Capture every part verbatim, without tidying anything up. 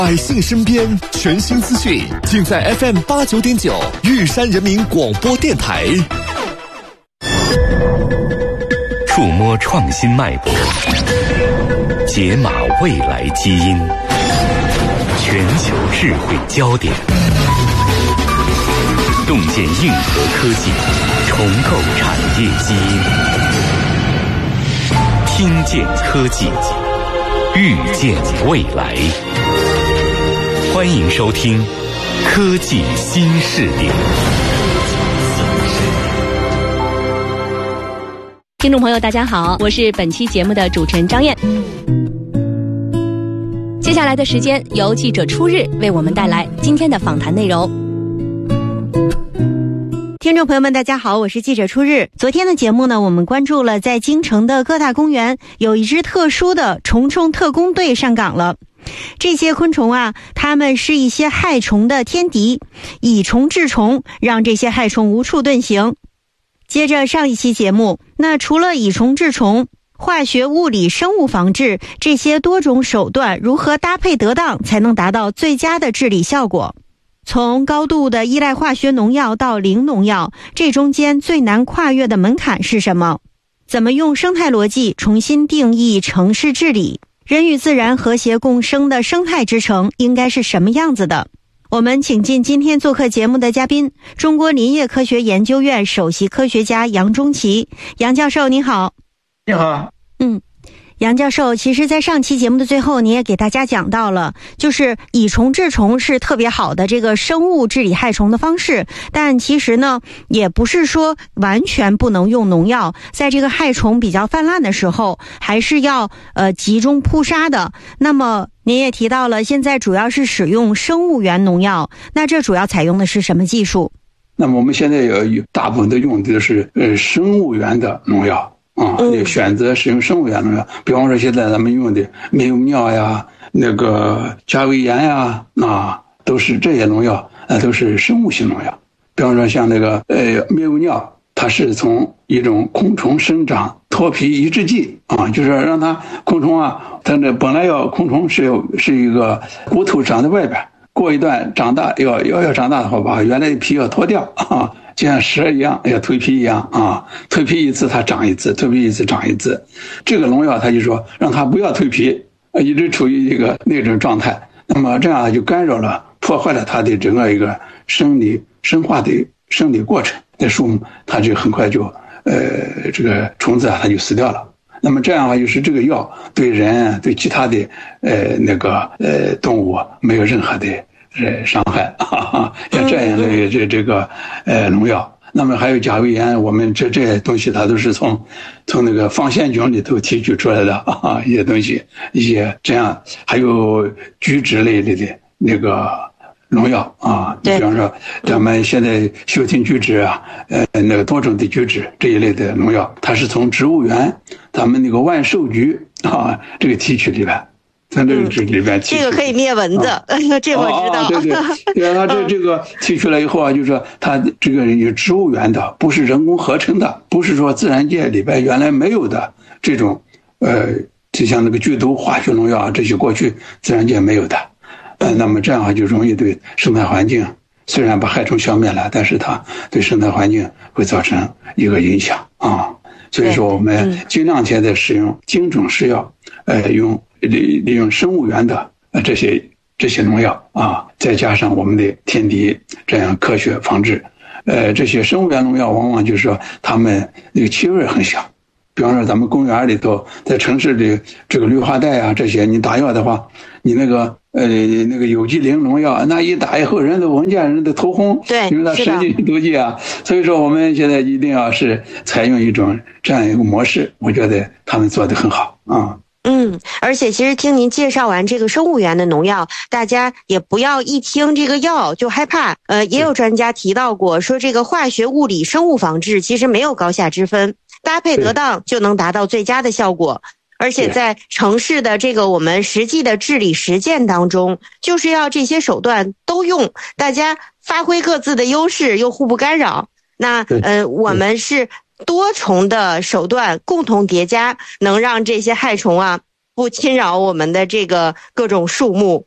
百姓身边全新资讯，尽在 F M 八九点九玉山人民广播电台。 触摸创新脉搏，解码未来基因，全球智慧焦点，洞见硬核科技，重构产业基因，听见科技，预见未来。欢迎收听《科技新视点》。 听众朋友大家好，我是本期节目的主持人张燕。接下来的时间由记者初日为我们带来今天的访谈内容。 听众朋友们大家好，我是记者初日。昨天的节目呢，我们关注了在京城的各大公园有一支特殊的虫虫特工队上岗了。这些昆虫啊，它们是一些害虫的天敌，以虫治虫，让这些害虫无处遁形。接着上一期节目，那除了以虫治虫，化学、物理、生物防治这些多种手段如何搭配得当，才能达到最佳的治理效果？从高度的依赖化学农药到零农药，这中间最难跨越的门槛是什么？怎么用生态逻辑重新定义城市治理？人与自然和谐共生的生态之城应该是什么样子的？我们请进今天做客节目的嘉宾，中国林业科学研究院首席科学家杨钟奇。杨教授您好。 你好。 嗯，杨教授，其实在上期节目的最后你也给大家讲到了，就是以虫治虫是特别好的这个生物治理害虫的方式，但其实呢也不是说完全不能用农药，在这个害虫比较泛滥的时候还是要呃集中扑杀的。那么您也提到了现在主要是使用生物源农药，那这主要采用的是什么技术？ 那么我们现在有大部分都用的是呃生物源的农药啊，嗯、选择使用生物源农药，比方说现在咱们用的灭虫药呀、那个加维盐呀，啊，都是这些农药，呃，都是生物性农药。比方说像那个呃灭虫药，它是从一种昆虫生长脱皮抑制剂啊，就是让它昆虫啊，它这本来要昆虫是有是一个骨头长在外边，过一段长大要要要长大的话，把原来的皮要脱掉啊。就像蛇一样，要蜕皮一样啊，蜕皮一次它长一次，蜕皮一次长一次。这个农药它就说让它不要蜕皮，一直处于一个那种状态。那么这样就干扰了、破坏了它的整个一个生理生化的生理过程。那树木它就很快就呃这个虫子啊它就死掉了。那么这样的话就是这个药对人对其他的呃那个呃动物没有任何的。呃，伤害啊，像这样的这这个呃农药，那么还有甲维盐，我们这这些东西它都是从从那个放线菌里头提取出来的啊，一些东西，一些这样，还有菊酯类的那个农药啊，比方说咱们现在休廷菊酯啊，呃那个多种的菊酯这一类的农药，它是从植物园咱们那个万寿菊啊这个提取里边。在这个里边、嗯， 这个可以灭蚊子，啊、这我知道。 哦、对对，对它这这个提取了以后啊，就是说它这个有植物源的，不是人工合成的，不是说自然界里边原来没有的这种，呃，就像那个剧毒化学农药啊，这些过去自然界没有的，呃，那么这样就容易对生态环境虽然把害虫消灭了，但是它对生态环境会造成一个影响啊。所以说，我们尽量现在使用精准施药，呃，用。利利用生物源的呃这些这些农药啊，再加上我们的天敌，这样科学防治。呃，这些生物源农药往往就是说它们那个气味很小，比方说咱们公园里头，在城市里这个绿化带啊这些，你打药的话，你那个呃那个有机磷农药，那一打以后人都闻见人的头红， 对， 因为它神经毒剂啊。所以说我们现在一定要是采用一种这样一个模式，我觉得他们做得很好啊。 嗯，而且其实听您介绍完这个生物源的农药，大家也不要一听这个药就害怕。呃，也有专家提到过，说这个化学、物理、生物防治其实没有高下之分，搭配得当就能达到最佳的效果。而且在城市的这个我们实际的治理实践当中，就是要这些手段都用，大家发挥各自的优势又互不干扰。那呃，我们是多重的手段共同叠加，能让这些害虫啊不侵扰我们的这个各种树木。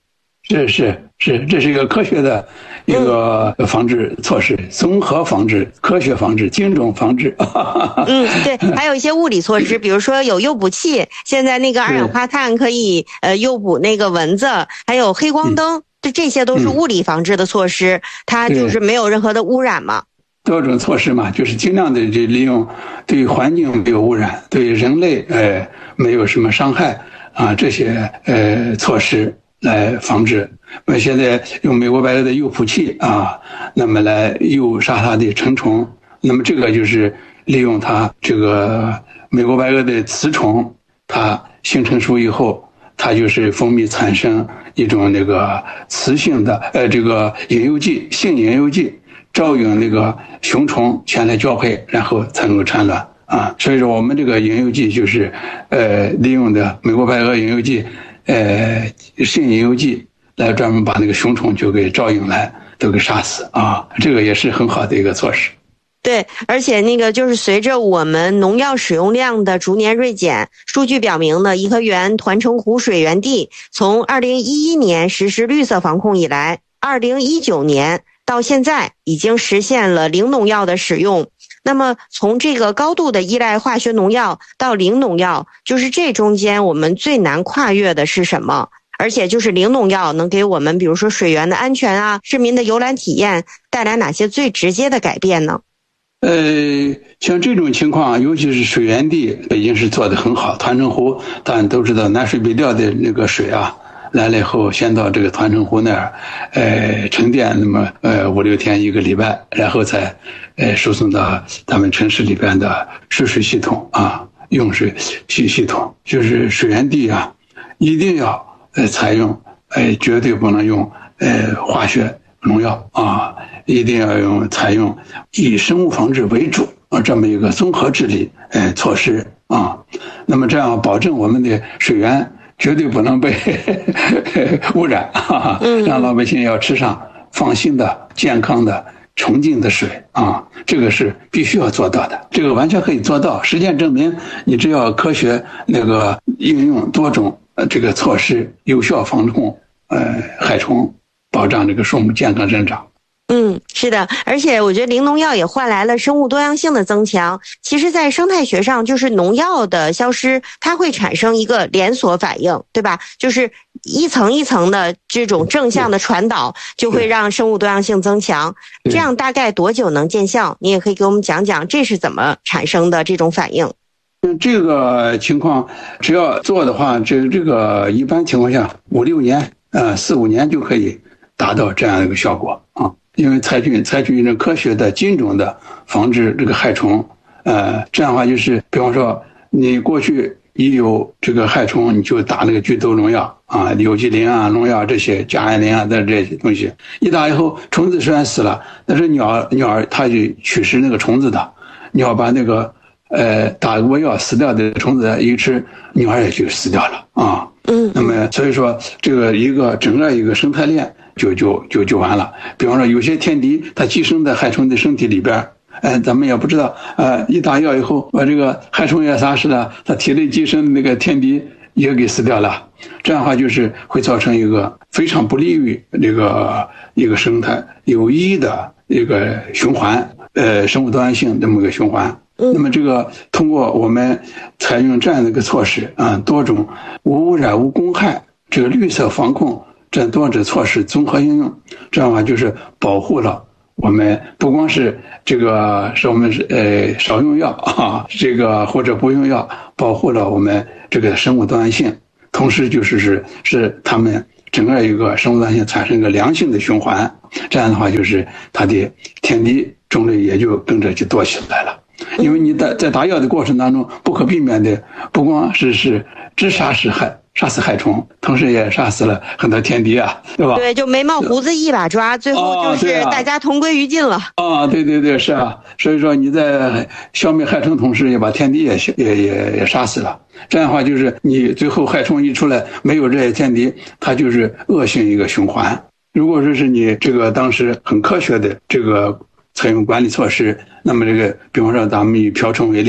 是是是，这是一个科学的一个防治措施，嗯、综合防治、科学防治、精准防治。 嗯，对，还有一些物理措施，比如说有诱捕器，现在那个二氧化碳可以呃诱捕那个蚊子，还有黑光灯，这、嗯、这些都是物理防治的措施，嗯、它就是没有任何的污染嘛。 多种措施嘛，就是尽量的这利用对环境没有污染，对人类呃没有什么伤害啊这些呃措施来防治。那现在用美国白蛾的诱捕器啊，那么来诱杀它的成虫。那么这个就是利用它这个美国白蛾的雌虫，它性成熟以后，它就是分泌产生一种那个雌性的呃这个引诱剂，性引诱剂。招引那个雄虫前来交配，然后才能够产卵啊。所以说，我们这个引诱剂就是，呃，利用的美国白蛾引诱剂，呃，性引诱剂来专门把那个雄虫就给招引来，都给杀死啊。这个也是很好的一个措施。 对，而且那个就是随着我们农药使用量的逐年锐减，数据表明呢，颐和园团城湖水源地从二零一一年实施绿色防控以来，二零一九年。到现在已经实现了零农药的使用。那么从这个高度的依赖化学农药到零农药，就是这中间我们最难跨越的是什么？而且就是零农药能给我们比如说水源的安全啊，市民的游览体验带来哪些最直接的改变呢？ 呃，像这种情况，尤其是水源地，北京市做得很好。团城湖大家都知道，南水北调的那个水啊，来了以后，先到这个团城湖那儿，呃，沉淀那么呃五六天一个礼拜，然后再呃输送到咱们城市里边的输水系统啊，用水系系统，就是水源地啊，一定要呃采用，呃绝对不能用呃化学农药啊，一定要用采用以生物防治为主啊这么一个综合治理呃措施啊，那么这样保证我们的水源。绝对不能被污染，哈哈，让老百姓要吃上放心的、健康的、纯净的水啊！这个是必须要做到的，这个完全可以做到。实践证明，你只要科学那个应用多种呃这个措施，有效防控呃害虫，保障这个树木健康生长。 嗯，是的，而且我觉得零农药也换来了生物多样性的增强。其实在生态学上，就是农药的消失，它会产生一个连锁反应，对吧？就是一层一层的这种正向的传导，就会让生物多样性增强。这样大概多久能见效？你也可以给我们讲讲这是怎么产生的这种反应。 这个情况只要做的话，这这个一般情况下五六年，呃四五年就可以达到这样一个效果啊。因为采取采取一种科学的、精准的防治这个害虫，呃，这样的话就是，比方说你过去一有这个害虫，你就打那个剧毒农药啊，有机磷啊、农药这些甲胺磷啊的这些东西，一打以后虫子虽然死了，但是鸟鸟它就取食那个虫子的，你要把那个呃打过药死掉的虫子一吃，鸟也就死掉了啊。嗯，那么所以说这个一个整个一个生态链。就就就就完了。比方说，有些天敌它寄生在害虫的身体里边，哎，咱们也不知道，呃，一打药以后，把这个害虫也杀死了，它体内寄生的那个天敌也给死掉了。这样的话，就是会造成一个非常不利于这个一个生态有益的一个循环，呃，生物多样性这么一个循环。那么这个通过我们采用这样的一个措施啊，多种无污染无公害这个绿色防控。这多种措施综合应用，这样的话就是保护了我们不光是这个是我们呃少用药啊，这个或者不用药，保护了我们这个生物多样性，同时就是是是他们整个一个生物多样性产生一个良性的循环，这样的话就是它的天敌种类也就跟着就多起来了。因为你在在打药的过程当中，不可避免的不光是是只杀死害。杀死害虫，同时也杀死了很多天敌啊，对吧？ 对，就眉毛胡子一把抓，最后就是大家同归于尽了。 啊，啊对对对，是啊。所以说你在消灭害虫同时，也把天敌也也也也杀死了。这样的话，就是你最后害虫一出来，没有这些天敌，它就是恶性一个循环。如果说是你这个当时很科学的这个采用管理措施，那么这个，比方说咱们以瓢虫为例。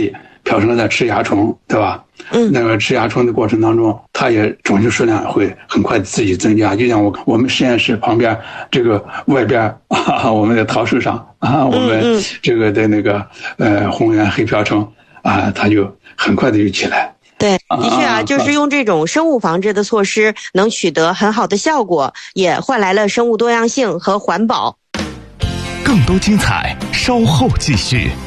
瓢虫在吃蚜虫，对吧？ 嗯， 那个吃蚜虫的过程当中，它也种群数量会很快自己增加。就像我我们实验室旁边这个外边啊，我们的桃树上啊，我们这个的那个呃红原黑瓢虫啊，它就很快的就起来。 对，的确啊，就是用这种生物防治的措施能取得很好的效果，也换来了生物多样性和环保。 更多精彩，稍后继续。